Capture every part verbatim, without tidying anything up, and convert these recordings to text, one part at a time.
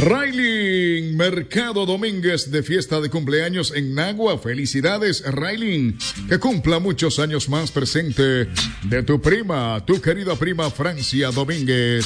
Raylin Mercado Domínguez de fiesta de cumpleaños en Nagua. Felicidades, Raylin. Que cumpla muchos años más, presente de tu prima, tu querida prima Francia Domínguez.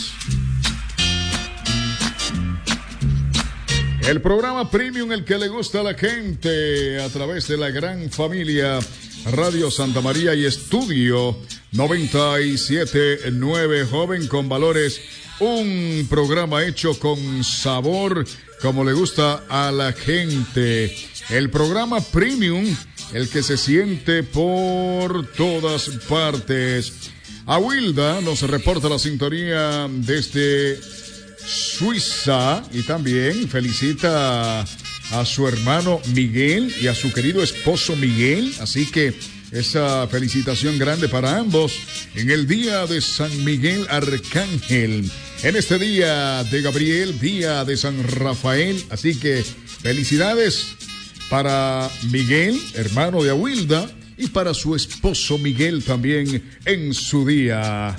El programa Premium, el que le gusta a la gente, a través de la gran familia Radio Santa María y Estudio noventa y siete punto nueve, joven con valores. Un programa hecho con sabor, como le gusta a la gente. El programa Premium, el que se siente por todas partes. Awilda nos reporta la sintonía desde Suiza y también felicita a su hermano Miguel y a su querido esposo Miguel. Así que esa felicitación grande para ambos en el día de San Miguel Arcángel. En este día de Gabriel, día de San Rafael. Así que felicidades para Miguel, hermano de Awilda, y para su esposo Miguel también en su día.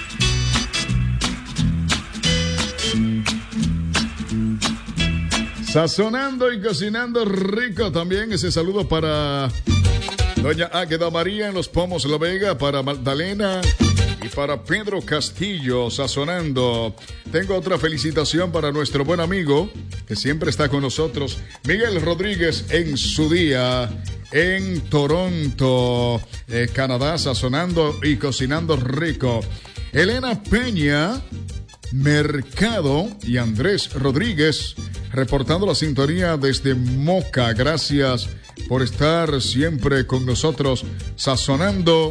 Sazonando y cocinando rico también. Ese saludo para doña Águeda María en Los Pomos La Vega, para Magdalena y para Pedro Castillo, sazonando. Tengo otra felicitación para nuestro buen amigo que siempre está con nosotros, Miguel Rodríguez, en su día en Toronto, eh, Canadá, sazonando y cocinando rico. Elena Peña Mercado y Andrés Rodríguez reportando la sintonía desde Moca. Gracias por estar siempre con nosotros, sazonando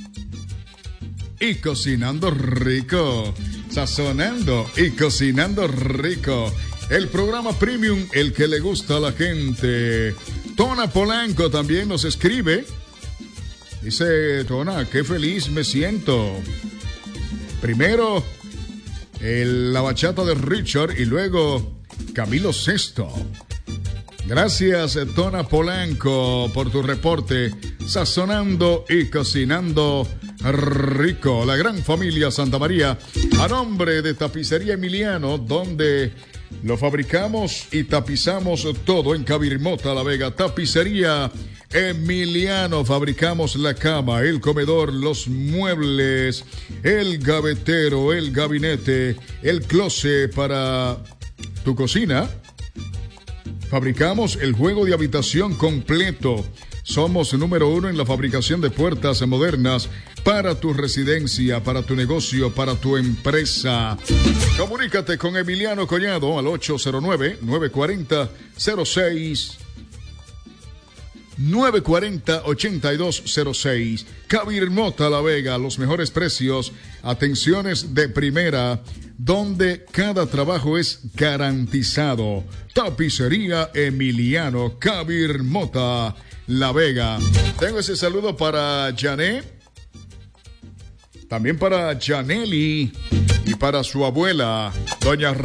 y cocinando rico. Sazonando y cocinando rico. El programa Premium, el que le gusta a la gente. Tona Polanco también nos escribe. Dice, Tona, qué feliz me siento. Primero, el, la bachata de Richard y luego Camilo Sesto. Gracias, Tona Polanco, por tu reporte. Sazonando y cocinando rico. La gran familia Santa María, a nombre de Tapicería Emiliano, donde lo fabricamos y tapizamos todo en Cabirmota, La Vega. Tapicería Emiliano, fabricamos la cama, el comedor, los muebles, el gavetero, el gabinete, el closet para tu cocina. Fabricamos el juego de habitación completo. Somos número uno en la fabricación de puertas modernas para tu residencia, para tu negocio, para tu empresa. Comunícate con Emiliano Collado al ocho cero nueve, nueve cuatro cero, cero seis nueve cuatro cero, ocho dos cero seis. Cabirmota La Vega, los mejores precios, atenciones de primera, donde cada trabajo es garantizado. Tapicería Emiliano, Cabirmota La Vega. Tengo ese saludo para Jané, también para Janely y para su abuela, doña